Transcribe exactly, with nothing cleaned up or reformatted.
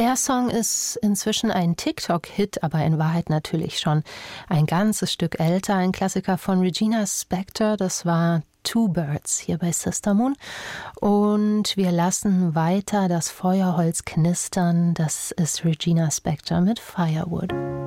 Der Song ist inzwischen ein TikTok-Hit, aber in Wahrheit natürlich schon ein ganzes Stück älter. Ein Klassiker von Regina Spektor, das war Two Birds hier bei Sister Moon. Und wir lassen weiter das Feuerholz knistern. Das ist Regina Spektor mit Firewood.